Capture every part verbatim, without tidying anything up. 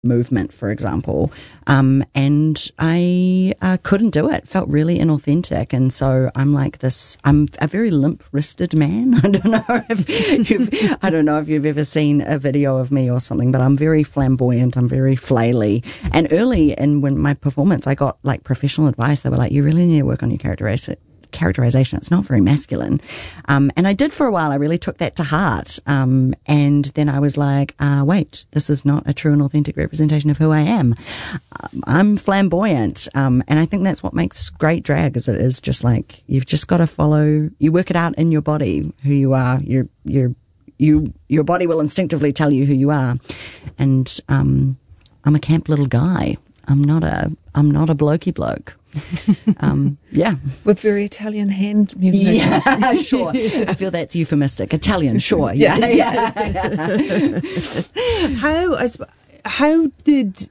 movement, for example, um, and I uh, couldn't do it. Felt really inauthentic, and so I'm like this. I'm a very limp-wristed man. I don't know if you've, I don't know if you've ever seen a video of me or something, but I'm very flamboyant. I'm very flaily. And early in when my performance, I got like professional advice. They were like, "You really need to work on your characteristic." characterization. It's not very masculine. Um, and I did for a while. I really took that to heart. Um, and then I was like, uh, wait, this is not a true and authentic representation of who I am. Um, I'm flamboyant. Um, and I think that's what makes great drag, is it is just like, you've just got to follow, you work it out in your body, who you are. You're, you're, you, your body will instinctively tell you who you are. And, um, I'm a camp little guy. I'm not a, I'm not a blokey bloke. um, yeah. With very Italian hand movement. Yeah, sure. I feel that's euphemistic. Italian, sure. Yeah, yeah. yeah. How, I sp- how did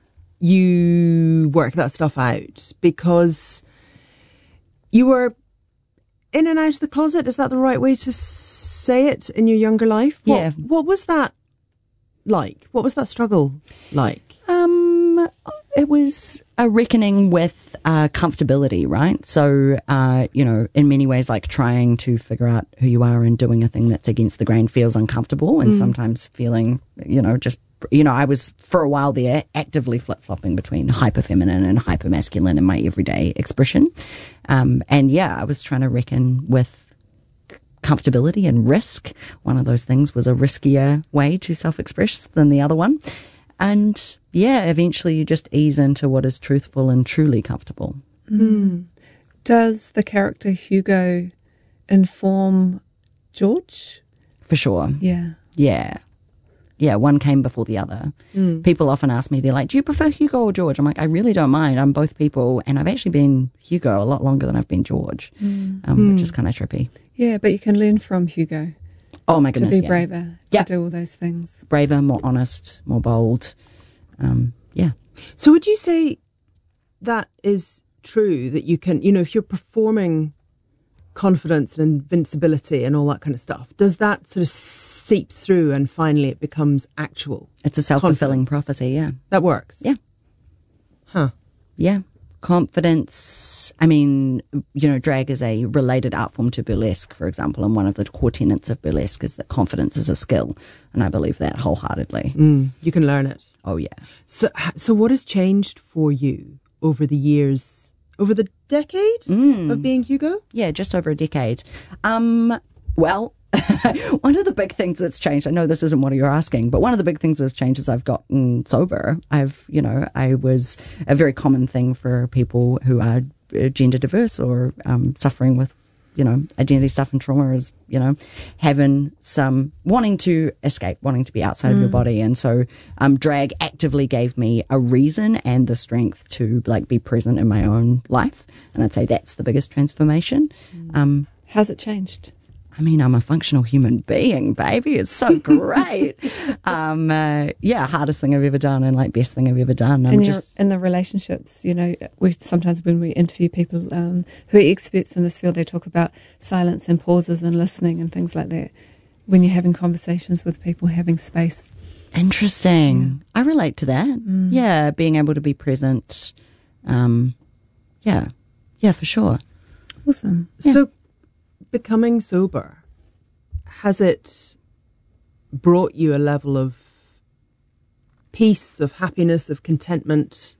you work that stuff out? Because you were in and out of the closet. Is that the right way to say it in your younger life? What, Yeah. What was that like? What was that struggle like? Um, it was a reckoning with uh, comfortability, right? So, uh, you know, in many ways, like trying to figure out who you are and doing a thing that's against the grain feels uncomfortable, and mm. sometimes feeling, you know, just, you know, I was for a while there actively flip-flopping between hyper-feminine and hyper-masculine in my everyday expression. Um, and yeah, I was trying to reckon with comfortability and risk. One of those things was a riskier way to self-express than the other one. And yeah, eventually you just ease into what is truthful and truly comfortable. Mm. Does the character Hugo inform George? For sure. Yeah. Yeah. Yeah, one came before the other. Mm. People often ask me, they're like, do you prefer Hugo or George? I'm like, I really don't mind. I'm both people. And I've actually been Hugo a lot longer than I've been George, mm. Um, mm. which is kind of trippy. Yeah, but you can learn from Hugo. Oh my goodness, to be yeah. braver, yeah. to do all those things. Braver, more honest, more bold. Um, yeah. So would you say that is true, that you can, you know, if you're performing confidence and invincibility and all that kind of stuff, does that sort of seep through and finally it becomes actual? It's a self-fulfilling confidence? prophecy, yeah. That works? Yeah. Huh. Yeah. Confidence, I mean, you know, drag is a related art form to burlesque, for example, and one of the core tenets of burlesque is that confidence is a skill, and I believe that wholeheartedly. Mm, you can learn it. Oh, yeah. So, so what has changed for you over the years, over the decade mm. of being Hugo? Yeah, just over a decade. Um, well... one of the big things that's changed, I know this isn't what you're asking, but one of the big things that's changed is I've gotten sober. I've, you know, I was a very common thing for people who are gender diverse or um, suffering with, you know, identity stuff and trauma is, you know, having some, wanting to escape, wanting to be outside mm. of your body. And so um, drag actively gave me a reason and the strength to, like, be present in my own life. And I'd say that's the biggest transformation. Mm. Um, How's it changed? I mean, I'm a functional human being, baby. It's so great. um, uh, yeah, hardest thing I've ever done and like best thing I've ever done. I'm in, just your, in the relationships, you know, we sometimes when we interview people um, who are experts in this field, they talk about silence and pauses and listening and things like that. When you're having conversations with people, having space. Interesting. Yeah. I relate to that. Mm. Yeah, being able to be present. Um, yeah, yeah, for sure. Awesome. Yeah. So, becoming sober, has it brought you a level of peace, of happiness, of contentment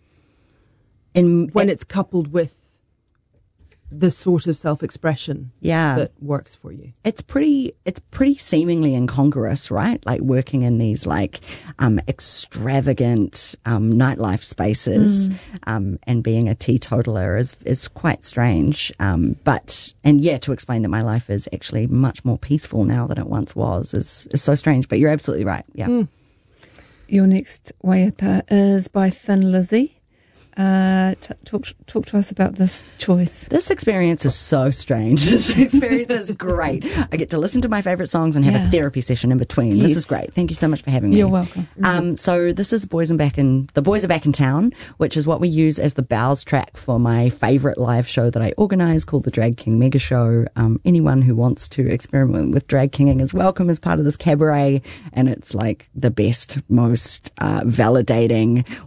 in when it, it's coupled with the sort of self-expression yeah. that works for you? It's pretty, it's pretty seemingly incongruous, right? Like working in these like, um, extravagant, um, nightlife spaces, mm. um, and being a teetotaler is, is quite strange. Um, but, and yeah, to explain that my life is actually much more peaceful now than it once was is, is so strange, but you're absolutely right. Yeah. Mm. Your next waiata is by Thin Lizzy. Uh, t- talk talk to us about this choice. This experience is so strange. This experience is great. I get to listen to my favourite songs and have yeah. a therapy session in between. Yes. This is great. Thank you so much for having me. You're welcome. Um, so this is Boys and Back in the Boys Are Back in Town, which is what we use as the bows track for my favourite live show that I organise called the Drag King Mega Show. Um, anyone who wants to experiment with drag kinging is welcome as part of this cabaret, and it's like the best, most uh, validating,